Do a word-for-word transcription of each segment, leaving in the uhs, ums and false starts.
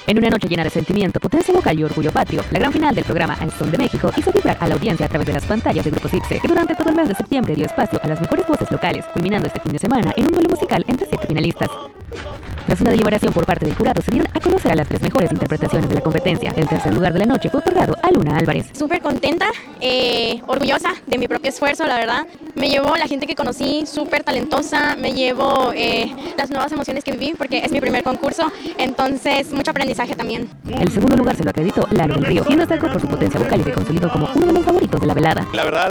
En una noche llena de sentimiento, potencia vocal y orgullo patrio, la gran final del programa El Son de México hizo vibrar a la audiencia a través de las pantallas de Grupo Zipse, que durante todo el mes de septiembre dio espacio a las mejores voces locales, culminando este fin de semana en un duelo musical entre siete finalistas. Tras una deliberación por parte del jurado, se dieron a conocer a las tres mejores interpretaciones de la competencia. El tercer lugar de la noche fue otorgado a Luna Álvarez. Súper contenta, eh, orgullosa de mi propio esfuerzo, la verdad. Me llevó la gente que conocí, súper talentosa, me llevó eh, las nuevas emociones que viví, porque es mi primer concurso, entonces mucho aprendizaje también. El segundo lugar se lo acreditó Lalo del Río, quien destacó por su potencia vocal y se consolidó como uno de los favoritos de la velada. La verdad,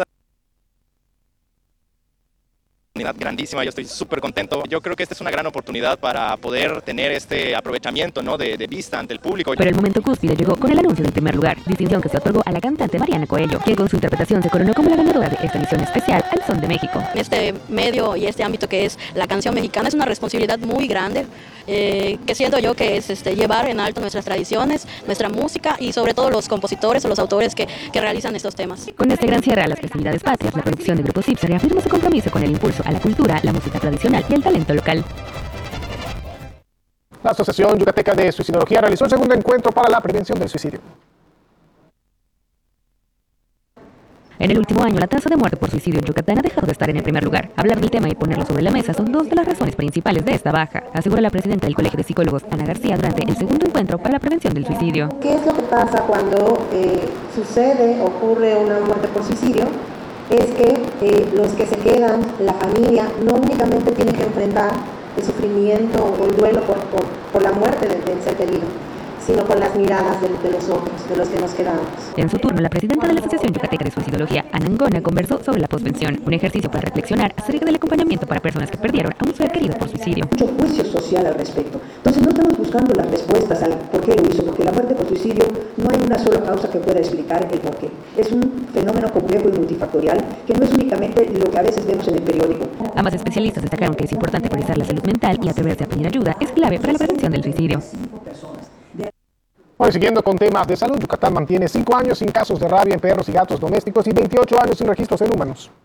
grandísima, yo estoy súper contento. Yo creo que esta es una gran oportunidad para poder tener este aprovechamiento, ¿no? de, de vista ante el público. Pero el momento cúspide llegó con el anuncio del primer lugar, distinción que se otorgó a la cantante Mariana Coello, quien con su interpretación se coronó como la ganadora de esta edición especial al Son de México. Este medio y este ámbito que es la canción mexicana es una responsabilidad muy grande, eh, que siento yo que es este, llevar en alto nuestras tradiciones, nuestra música y sobre todo los compositores o los autores que, que realizan estos temas. Con este gran cierre a las festividades patrias, la producción de Grupo Zipse reafirma su compromiso con el impulso a la cultura, la música tradicional y el talento local. La Asociación Yucateca de Suicidología realizó el segundo encuentro para la prevención del suicidio. En el último año, la tasa de muerte por suicidio en Yucatán ha dejado de estar en el primer lugar. Hablar del tema y ponerlo sobre la mesa son dos de las razones principales de esta baja, asegura la presidenta del Colegio de Psicólogos, Ana García, durante el segundo encuentro para la prevención del suicidio. ¿Qué es lo que pasa cuando eh, sucede, ocurre una muerte por suicidio? Es que eh, los que se quedan, la familia, no únicamente tienen que enfrentar el sufrimiento o el duelo por, por, por la muerte del, del ser querido, sino con las miradas de, de los otros, de los que nos quedamos. En su turno, la presidenta de la Asociación Yucateca de Suicidología, Ana Angona, conversó sobre la posvención, un ejercicio para reflexionar acerca del acompañamiento para personas que perdieron a un ser querido por suicidio. Mucho juicio social al respecto. Entonces no estamos buscando las respuestas al por qué lo hizo, porque la muerte por suicidio no hay una sola causa que pueda explicar el por qué. Es un fenómeno complejo y multifactorial que no es únicamente lo que a veces vemos en el periódico. Ambas especialistas destacaron que es importante priorizar la salud mental y atreverse a pedir ayuda es clave para la prevención del suicidio. Hoy, siguiendo con temas de salud, Yucatán mantiene cinco años sin casos de rabia en perros y gatos domésticos y veintiocho años sin registros en humanos.